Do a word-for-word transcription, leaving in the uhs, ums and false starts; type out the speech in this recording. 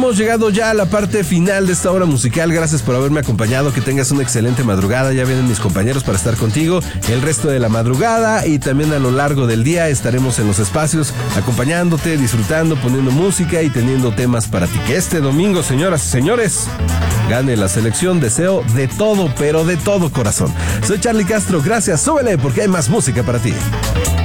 Hemos llegado ya a la parte final de esta hora musical. Gracias por haberme acompañado. Que tengas una excelente madrugada. Ya vienen mis compañeros para estar contigo el resto de la madrugada y también a lo largo del día estaremos en los espacios acompañándote, disfrutando, poniendo música y teniendo temas para ti. Que este domingo, señoras y señores, gane la selección. Deseo de todo, pero de todo corazón. Soy Charlie Castro. Gracias. Súbele porque hay más música para ti.